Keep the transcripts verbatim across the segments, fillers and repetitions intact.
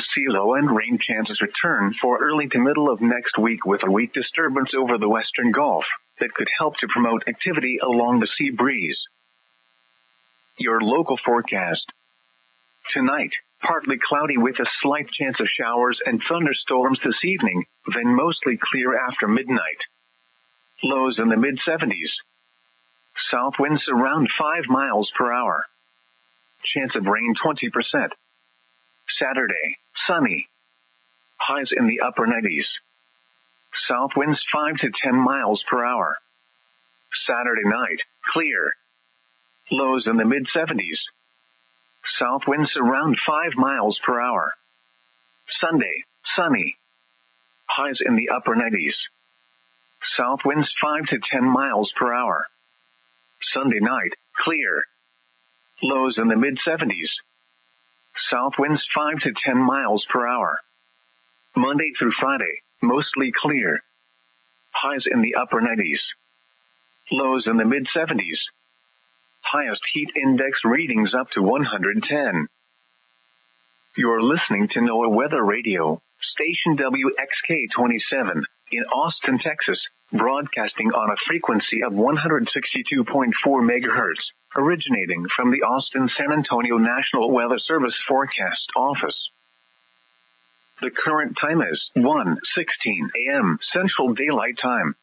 sea low and rain chances return for early to middle of next week with a weak disturbance over the western Gulf that could help to promote activity along the sea breeze. Your local forecast. Tonight, partly cloudy with a slight chance of showers and thunderstorms this evening, then mostly clear after midnight. Lows in the mid seventies. South winds around five miles per hour. Chance of rain twenty percent. Saturday, sunny. Highs in the upper nineties. South winds five to ten miles per hour. Saturday night, clear. Lows in the mid seventies. South winds around five miles per hour. Sunday, sunny. Highs in the upper nineties. South winds five to ten miles per hour. Sunday night, clear. Lows in the mid seventies. South winds five to ten miles per hour. Monday through Friday, mostly clear. Highs in the upper nineties. Lows in the mid seventies. Highest heat index readings up to one hundred ten. You're listening to NOAA Weather Radio, station W X K twenty-seven, in Austin, Texas, broadcasting on a frequency of one hundred sixty-two point four megahertz, originating from the Austin-San Antonio National Weather Service Forecast Office. The current time is one sixteen a.m. Central Daylight Time.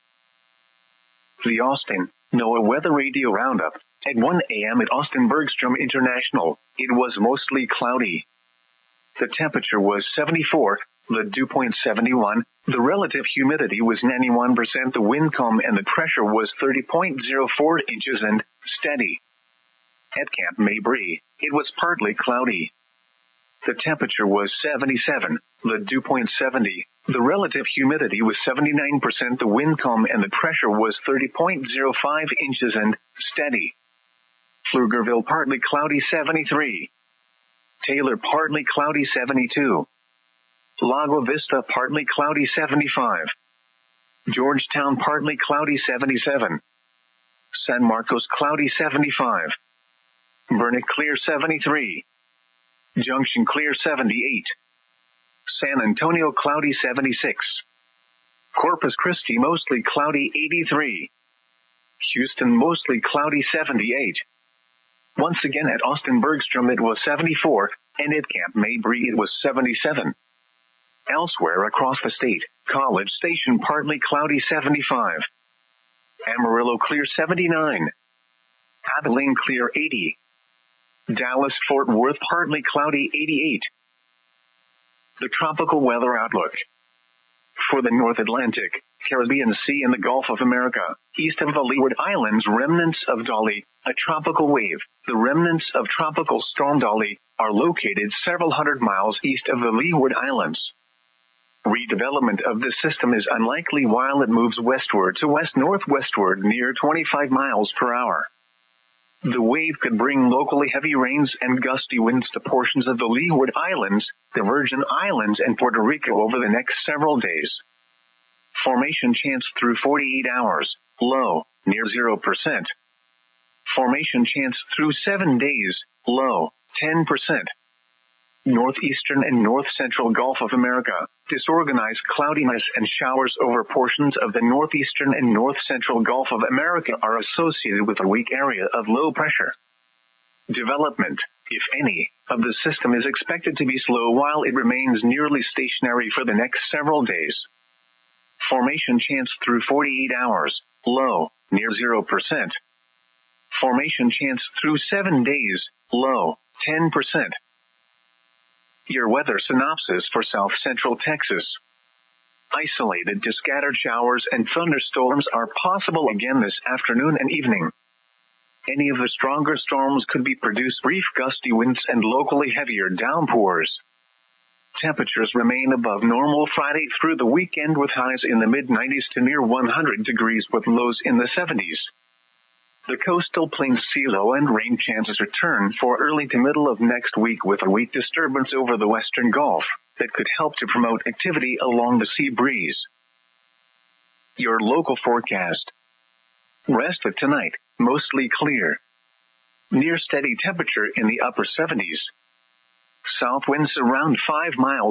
The Austin NOAA Weather Radio Roundup. At one a.m. at Austin Bergstrom International, it was mostly cloudy. The temperature was seventy-four, the dew point seventy-one, the relative humidity was ninety-one percent, the wind calm and the pressure was thirty point zero four inches and steady. At Camp Mabry, it was partly cloudy. The temperature was seventy-seven, the dew point seventy, the relative humidity was seventy-nine percent, the wind calm and the pressure was thirty point zero five inches and steady. Pflugerville partly cloudy seventy-three. Taylor partly cloudy seventy-two. Lago Vista partly cloudy seventy-five. Georgetown partly cloudy seventy-seven. San Marcos cloudy seventy-five. Burnet clear seventy-three. Junction clear seventy-eight. San Antonio cloudy seventy-six. Corpus Christi mostly cloudy eighty-three. Houston mostly cloudy seventy-eight. Once again at Austin Bergstrom it was seventy-four, and at Camp Mabry it was seventy-seven. Elsewhere across the state, College Station partly cloudy seventy-five. Amarillo clear seventy-nine. Abilene clear eighty. Dallas-Fort Worth partly cloudy eighty-eight. The tropical weather outlook. For the North Atlantic, Caribbean Sea and the Gulf of America, east of the Leeward Islands, remnants of Dolly, a tropical wave, the remnants of Tropical Storm Dolly, are located several hundred miles east of the Leeward Islands. Redevelopment of the system is unlikely while it moves westward to west-northwestward near twenty-five miles per hour. The wave could bring locally heavy rains and gusty winds to portions of the Leeward Islands, the Virgin Islands, and Puerto Rico over the next several days. Formation chance through forty-eight hours, low, near zero percent. Formation chance through seven days, low, ten percent. Northeastern and north-central Gulf of America, disorganized cloudiness and showers over portions of the northeastern and north-central Gulf of America are associated with a weak area of low pressure. Development, if any, of the system is expected to be slow while it remains nearly stationary for the next several days. Formation chance through forty-eight hours, low, near zero percent. Formation chance through seven days, low, ten percent. Your weather synopsis for south-central Texas. Isolated to scattered showers and thunderstorms are possible again this afternoon and evening. Any of the stronger storms could be produce brief gusty winds and locally heavier downpours. Temperatures remain above normal Friday through the weekend with highs in the mid nineties to near one hundred degrees with lows in the seventies. The coastal plains sea low and rain chances return for early to middle of next week with a weak disturbance over the western Gulf that could help to promote activity along the sea breeze. Your local forecast. Rest of tonight, mostly clear. Near steady temperature in the upper seventies. South winds around five miles